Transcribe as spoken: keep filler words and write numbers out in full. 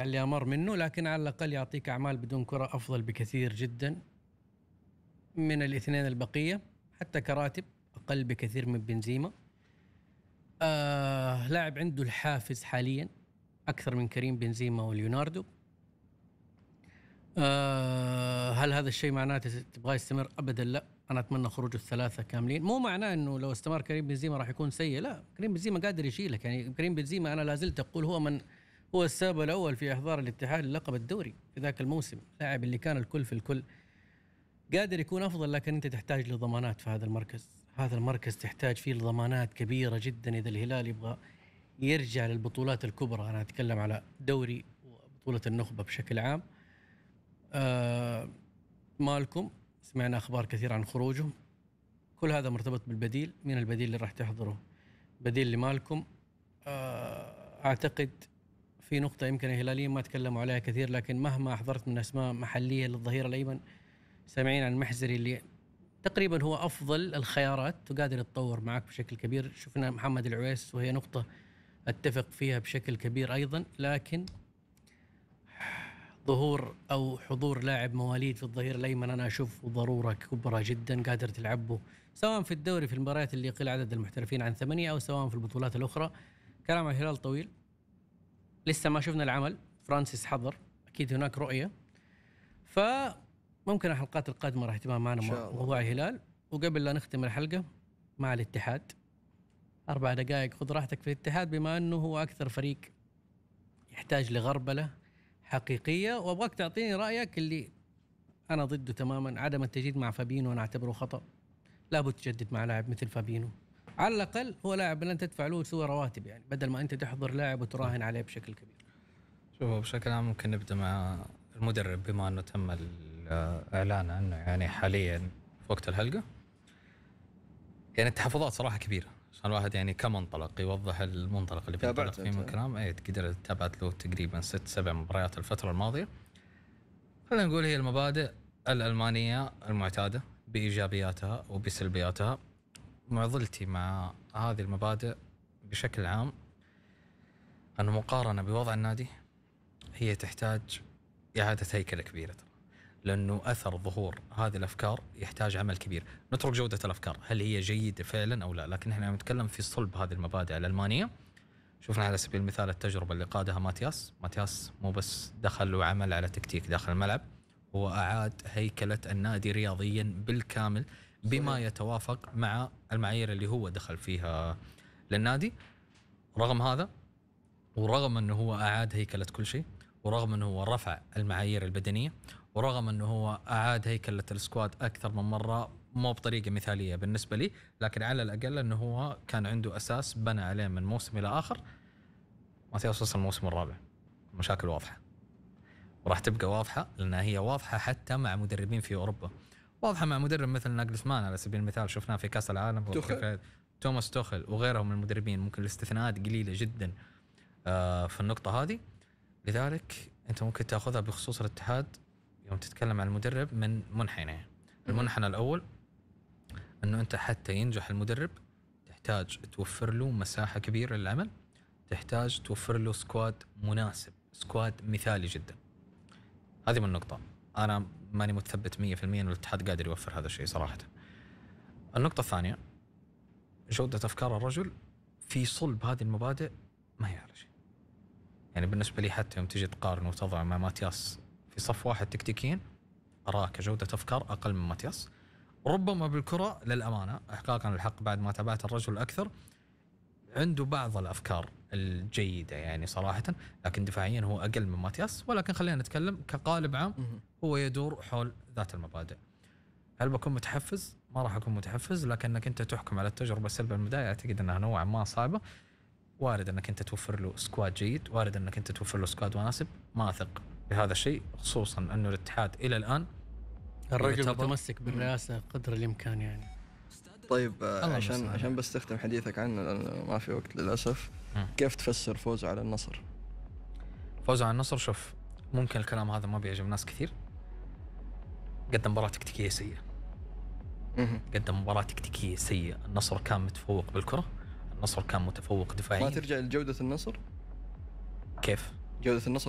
اللي أمر منه، لكن على الأقل يعطيك أعمال بدون كرة أفضل بكثير جدا من الاثنين البقية، حتى كراتب أقل بكثير من بنزيما. آه لاعب عنده الحافز حاليا أكثر من كريم بنزيما وليوناردو. آه هل هذا الشيء معناته تبغى يستمر؟ أبدا لا، أنا أتمنى خروج الثلاثة كاملين. مو معناه أنه لو استمر كريم بنزيما راح يكون سيء، لا، كريم بنزيما قادر يشيلك. يعني كريم بنزيما أنا لازلت أقول هو من هو السبب الأول في إحضار الاتحاد للقب الدوري في ذاك الموسم. لاعب اللي كان الكل في الكل، قادر يكون أفضل، لكن أنت تحتاج لضمانات في هذا المركز. هذا المركز تحتاج فيه ضمانات كبيرة جدا إذا الهلال يبغى يرجع للبطولات الكبرى. أنا أتكلم على دوري وبطولة النخبة بشكل عام. آه مالكم سمعنا أخبار كثيرة عن خروجه، كل هذا مرتبط بالبديل. مين البديل اللي راح تحضره؟ بديل لمالكم. آه أعتقد في نقطة يمكن الهلاليين ما تكلموا عليها كثير، لكن مهما أحضرت من أسماء محلية للظهير الأيمن، سامعين عن محزري اللي تقريبا هو أفضل الخيارات وقادر يتطور معك بشكل كبير. شفنا محمد العويس وهي نقطة أتفق فيها بشكل كبير أيضا، لكن ظهور أو حضور لاعب مواليد في الظهير الأيمن أنا أشوف ضرورة كبرى جدا، قادر تلعبه سواء في الدوري في المباريات اللي يقل عدد المحترفين عن ثمانية، أو سواء في البطولات الأخرى. كلام عن الهلال طويل، لسه ما شفنا العمل. فرانسيس حضر، أكيد هناك رؤية، فممكن الحلقات القادمة راح تبقى معنا موضوع الهلال. وقبل لا نختم الحلقة مع الاتحاد، أربع دقائق خذ راحتك في الاتحاد، بما أنه هو أكثر فريق يحتاج لغربلة حقيقية. وأبغاك تعطيني رأيك اللي أنا ضده تماما، عدم التجديد مع فابينو أنا أعتبره خطأ. لابد تجدد مع لاعب مثل فابينو، على الأقل هو لاعب لن تدفع له سوى رواتب، يعني بدل ما أنت تحضر لاعب وتراهن عليه بشكل كبير. شوفوا بشكل عام ممكن نبدأ مع المدرب، بما أنه تم الإعلان عنه يعني حاليا في وقت الحلقة. يعني التحفظات صراحة كبيرة عشان الواحد يعني كمنطلق يوضح المنطلق اللي بينطلق فيه من كلام. ايه قدرت تابعت له تقريبا ست سبع مباريات الفترة الماضية. خلينا نقول هي المبادئ الألمانية المعتادة بإيجابياتها وبسلبياتها. معضلتي مع هذه المبادئ بشكل عام أن مقارنة بوضع النادي هي تحتاج إعادة هيكلة كبيرة، لأنه أثر ظهور هذه الأفكار يحتاج عمل كبير. نترك جودة الأفكار هل هي جيدة فعلا أو لا، لكن احنا نتكلم في صلب هذه المبادئ الألمانية. شفنا على سبيل المثال التجربة اللي قادها ماتياس. ماتياس مو بس دخل وعمل على تكتيك داخل الملعب، هو أعاد هيكلة النادي رياضيا بالكامل بما يتوافق مع المعايير اللي هو دخل فيها للنادي. رغم هذا، ورغم أنه هو أعاد هيكلة كل شيء، ورغم أنه هو رفع المعايير البدنية، ورغم أنه هو أعاد هيكلة السكواد أكثر من مرة، مو بطريقة مثالية بالنسبة لي، لكن على الأقل أنه هو كان عنده أساس بنى عليه من موسم إلى آخر. ماتياس وصل الموسم الرابع، مشاكل واضحة وراح تبقى واضحة، لأنها هي واضحة حتى مع مدربين في أوروبا. واضحة مع مدرب مثل ناجلسمان على سبيل المثال، شفناه في كأس العالم، توماس توخل وغيرهم من المدربين. ممكن الاستثناءات قليلة جدا في النقطة هذه. لذلك أنت ممكن تأخذها بخصوص الاتحاد يوم تتكلم عن المدرب من منحنى. المنحنى الأول أنه أنت حتى ينجح المدرب تحتاج توفر له مساحة كبيرة للعمل، تحتاج توفر له سكواد مناسب، سكواد مثالي جدا. هذه من النقطة. أنا ماني متثبت مية في المية أن الاتحاد قادر يوفر هذا الشيء صراحة. النقطة الثانية جودة أفكار الرجل في صلب هذه المبادئ ما هي على شيء. يعني بالنسبة لي حتى يوم تجي تقارن وتضع مع ماتياس في صف واحد تكتيكيا، أراك جودة أفكار أقل من ماتياس. ربما بالكرة للأمانة إحقاقا للحق بعد ما تابعت الرجل أكثر عنده بعض الأفكار الجيدة يعني صراحة، لكن دفاعيا هو أقل من ماتياس. ولكن خلينا نتكلم كقالب عام، هو يدور حول ذات المبادئ. هل بكون متحفز؟ ما راح أكون متحفز، لكنك أنت تحكم على التجربة السلبية المبدئية أعتقد أنها نوعا ما صعبة. وارد أنك أنت توفر له سكواد جيد، وارد أنك أنت توفر له سكواد مناسب. ما أثق بهذا الشيء، خصوصا أنه الاتحاد إلى الآن الرجل متمسك بالرئاسة قدر الإمكان يعني. طيب عشان عشان بس تختم حديثك عنه لأنه ما في وقت للأسف، م. كيف تفسر فوزه على النصر؟ فوزه على النصر، شوف ممكن الكلام هذا ما بيعجب ناس كثير. قدم مباراة تكتيكية سيئة، قدم مباراة تكتيكية سيئة. النصر كان متفوق بالكرة، النصر كان متفوق دفاعيا. ما ترجع لجودة النصر؟ كيف؟ جودة النصر